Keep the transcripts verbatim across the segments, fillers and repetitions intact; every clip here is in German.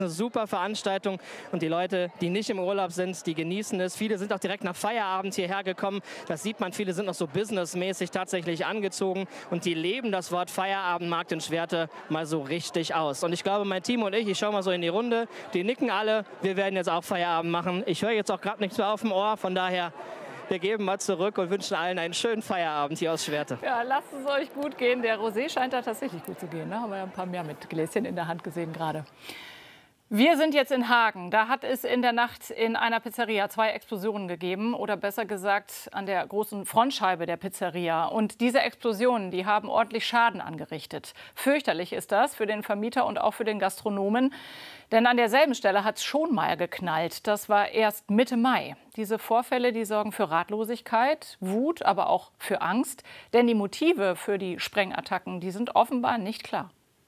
Eine super Veranstaltung und die Leute, die nicht im Urlaub sind, die genießen es. Viele sind auch direkt nach Feierabend hierher gekommen. Das sieht man, viele sind noch so businessmäßig tatsächlich angezogen und die leben das Wort Feierabendmarkt in Schwerte mal so richtig aus. Und ich glaube, mein Team und ich, ich schaue mal so in die Runde, die nicken alle. Wir werden jetzt auch Feierabend machen. Ich höre jetzt auch gerade nichts mehr auf dem Ohr, von daher, wir geben mal zurück und wünschen allen einen schönen Feierabend hier aus Schwerte. Ja, lasst es euch gut gehen. Der Rosé scheint da tatsächlich gut zu gehen. Ne? Haben wir ja ein paar mehr mit Gläschen in der Hand gesehen gerade. Wir sind jetzt in Hagen. Da hat es in der Nacht in einer Pizzeria zwei Explosionen gegeben. Oder besser gesagt an der großen Frontscheibe der Pizzeria. Und diese Explosionen, die haben ordentlich Schaden angerichtet. Fürchterlich ist das für den Vermieter und auch für den Gastronomen. Denn an derselben Stelle hat es schon mal geknallt. Das war erst Mitte Mai. Diese Vorfälle, die sorgen für Ratlosigkeit, Wut, aber auch für Angst. Denn die Motive für die Sprengattacken, die sind offenbar nicht klar.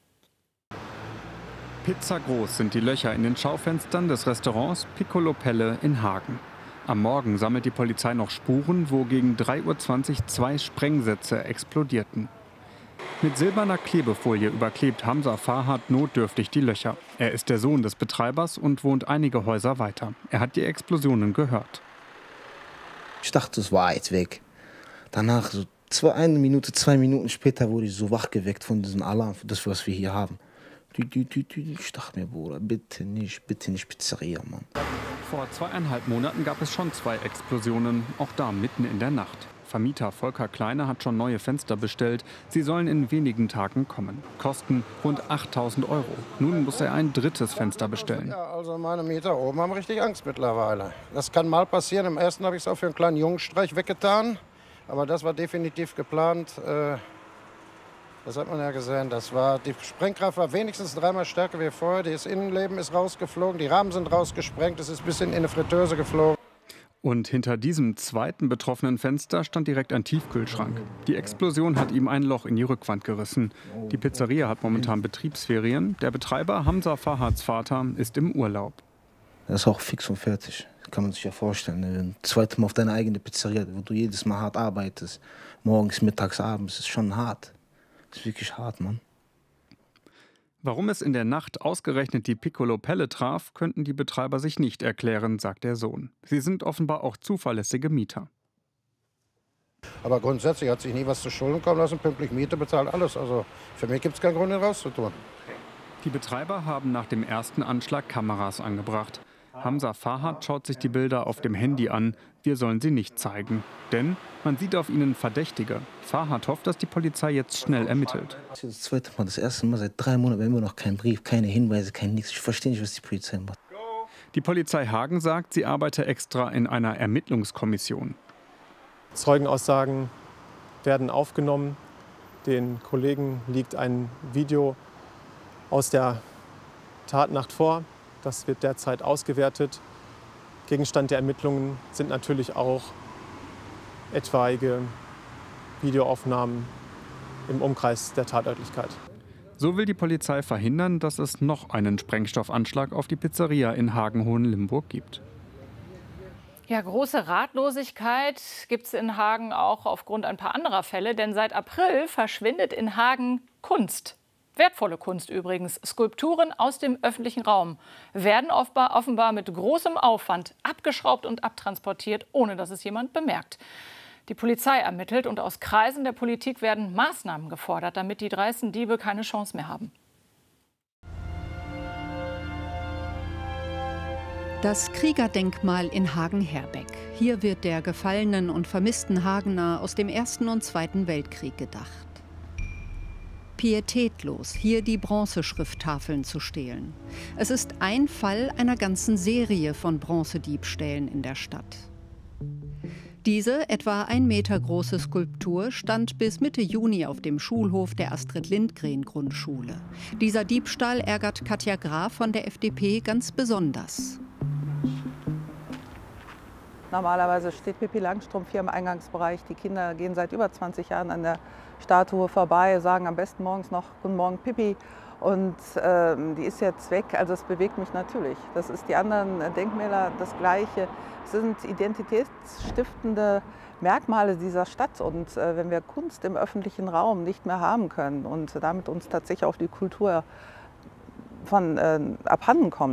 Pizzagroß sind die Löcher in den Schaufenstern des Restaurants Piccolo Pelle in Hagen. Am Morgen sammelt die Polizei noch Spuren, wo gegen drei Uhr zwanzig zwei Sprengsätze explodierten. Mit silberner Klebefolie überklebt Hamza Farhat notdürftig die Löcher. Er ist der Sohn des Betreibers und wohnt einige Häuser weiter. Er hat die Explosionen gehört. Ich dachte, es war jetzt weg. Danach, so zwei, eine Minute, zwei Minuten später, wurde ich so wachgeweckt von diesem Alarm, das, was wir hier haben. Ich dachte mir, Bruder, bitte nicht, bitte nicht Pizzeria, Mann. Vor zweieinhalb Monaten gab es schon zwei Explosionen, auch da mitten in der Nacht. Vermieter Volker Kleine hat schon neue Fenster bestellt. Sie sollen in wenigen Tagen kommen. Kosten rund achttausend Euro. Nun muss er ein drittes Fenster bestellen. Ja, also meine Mieter oben haben richtig Angst mittlerweile. Das kann mal passieren. Im ersten habe ich es auch für einen kleinen Jungenstreich weggetan. Aber das war definitiv geplant. Das hat man ja gesehen. Das war, die Sprengkraft war wenigstens dreimal stärker wie vorher. Das Innenleben ist rausgeflogen, die Rahmen sind rausgesprengt, es ist bis in eine Fritteuse geflogen. Und hinter diesem zweiten betroffenen Fenster stand direkt ein Tiefkühlschrank. Die Explosion hat ihm ein Loch in die Rückwand gerissen. Die Pizzeria hat momentan Betriebsferien. Der Betreiber, Hamza Farhats Vater, ist im Urlaub. Das ist auch fix und fertig. Kann man sich ja vorstellen. Ein zweites Mal auf deine eigene Pizzeria, wo du jedes Mal hart arbeitest. Morgens, mittags, abends. Das ist schon hart. Das ist wirklich hart, Mann. Warum es in der Nacht ausgerechnet die Piccolo Pelle traf, könnten die Betreiber sich nicht erklären, sagt der Sohn. Sie sind offenbar auch zuverlässige Mieter. Aber grundsätzlich hat sich nie was zu Schulden kommen lassen, pünktlich Miete bezahlt, alles. Also für mich gibt es keinen Grund, ihn rauszutun. Die Betreiber haben nach dem ersten Anschlag Kameras angebracht. Hamza Farhat schaut sich die Bilder auf dem Handy an. Wir sollen sie nicht zeigen. Denn man sieht auf ihnen Verdächtige. Farhat hofft, dass die Polizei jetzt schnell ermittelt. Das ist das zweite Mal, das erste Mal seit drei Monaten, immer noch kein Brief, keine Hinweise, kein nichts. Ich verstehe nicht, was die Polizei macht. Die Polizei Hagen sagt, sie arbeite extra in einer Ermittlungskommission. Zeugenaussagen werden aufgenommen. Den Kollegen liegt ein Video aus der Tatnacht vor. Das wird derzeit ausgewertet. Gegenstand der Ermittlungen sind natürlich auch etwaige Videoaufnahmen im Umkreis der Tatörtlichkeit. So will die Polizei verhindern, dass es noch einen Sprengstoffanschlag auf die Pizzeria in Hagen-Hohenlimburg gibt. Ja, große Ratlosigkeit gibt es in Hagen auch aufgrund ein paar anderer Fälle. Denn seit April verschwindet in Hagen Kunst. Wertvolle Kunst übrigens. Skulpturen aus dem öffentlichen Raum werden offenbar, offenbar mit großem Aufwand abgeschraubt und abtransportiert, ohne dass es jemand bemerkt. Die Polizei ermittelt und aus Kreisen der Politik werden Maßnahmen gefordert, damit die dreisten Diebe keine Chance mehr haben. Das Kriegerdenkmal in Hagen-Herbeck. Hier wird der gefallenen und vermissten Hagener aus dem Ersten und Zweiten Weltkrieg gedacht. Pietätlos, hier die Bronzeschrifttafeln zu stehlen. Es ist ein Fall einer ganzen Serie von Bronzediebstählen in der Stadt. Diese etwa ein Meter große Skulptur stand bis Mitte Juni auf dem Schulhof der Astrid-Lindgren-Grundschule. Dieser Diebstahl ärgert Katja Graf von der F D P ganz besonders. Normalerweise steht Pippi Langstrumpf hier im Eingangsbereich. Die Kinder gehen seit über zwanzig Jahren an der Statue vorbei, sagen am besten morgens noch Guten Morgen Pippi. Und äh, die ist jetzt weg, also es bewegt mich natürlich. Das ist die anderen Denkmäler das Gleiche. Es sind identitätsstiftende Merkmale dieser Stadt. Und äh, wenn wir Kunst im öffentlichen Raum nicht mehr haben können und damit uns tatsächlich auch die Kultur von äh, abhanden kommt.